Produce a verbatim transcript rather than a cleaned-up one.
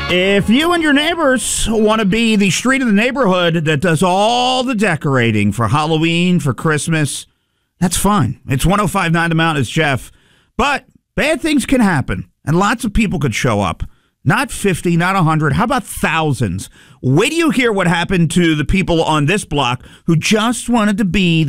If you and your neighbors want to be the street of the neighborhood that does all the decorating for Halloween, for Christmas, that's fine. It's one oh five point nine The Mountain. It's Jeff. But bad things can happen, and lots of people could show up. Not fifty, not one hundred. How about thousands? Wait till you hear what happened to the people on this block who just wanted to be